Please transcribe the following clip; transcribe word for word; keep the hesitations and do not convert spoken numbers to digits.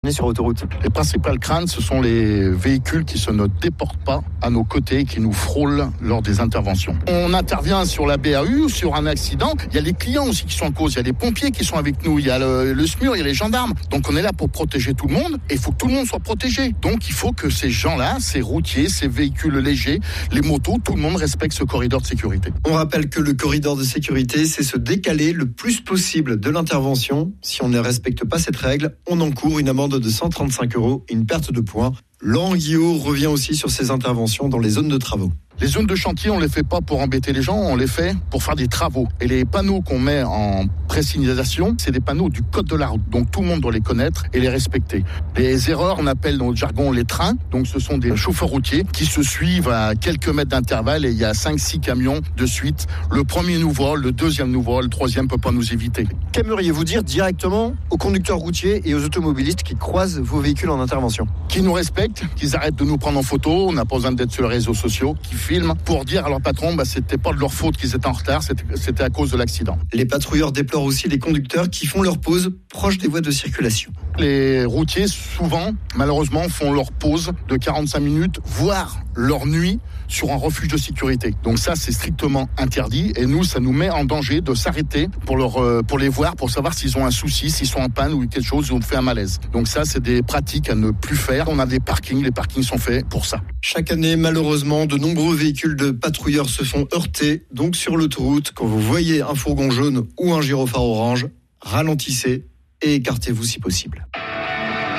On est sur autoroute. Les principales craintes, ce sont les véhicules qui se ne déportent pas à nos côtés, qui nous frôlent lors des interventions. On intervient sur la B A U, sur un accident. Il y a les clients aussi qui sont en cause. Il y a les pompiers qui sont avec nous. Il y a le, le S M U R, il y a les gendarmes. Donc on est là pour protéger tout le monde et il faut que tout le monde soit protégé. Donc il faut que ces gens-là, ces routiers, ces véhicules légers, les motos, tout le monde respecte ce corridor de sécurité. On rappelle que le corridor de sécurité, c'est se décaler le plus possible de l'intervention. Si on ne respecte pas cette règle, on encourt une amende de cent trente-cinq euros et une perte de points. Laurent Guillot revient aussi sur ces interventions dans les zones de travaux. Les zones de chantier, on les fait pas pour embêter les gens, on les fait pour faire des travaux. Et les panneaux qu'on met en pré-signalisation, c'est des panneaux du code de la route. Donc tout le monde doit les connaître et les respecter. Les erreurs, on appelle dans le jargon les trains. Donc ce sont des chauffeurs routiers qui se suivent à quelques mètres d'intervalle et il y a cinq six camions de suite. Le premier nous vole, le deuxième nous vole, le troisième peut pas nous éviter. Qu'aimeriez-vous dire directement aux conducteurs routiers et aux automobilistes qui croisent vos véhicules en intervention ? Qui nous respectent, qu'ils arrêtent de nous prendre en photo, on n'a pas besoin d'être sur les réseaux sociaux, qui filment pour dire à leur patron bah, c'était pas de leur faute qu'ils étaient en retard, c'était, c'était à cause de l'accident. Les patrouilleurs déplorent aussi les conducteurs qui font leur pause proche des voies de circulation. Les routiers, souvent, malheureusement, font leur pause de quarante-cinq minutes, voire leur nuit, sur un refuge de sécurité. Donc ça, c'est strictement interdit. Et nous, ça nous met en danger de s'arrêter pour, leur, euh, pour les voir, pour savoir s'ils ont un souci, s'ils sont en panne ou quelque chose, ils ont fait un malaise. Donc ça, c'est des pratiques à ne plus faire. On a des parkings, les parkings sont faits pour ça. Chaque année, malheureusement, de nombreux véhicules de patrouilleurs se font heurter. Donc sur l'autoroute, quand vous voyez un fourgon jaune ou un gyrophare orange, ralentissez et écartez-vous si possible.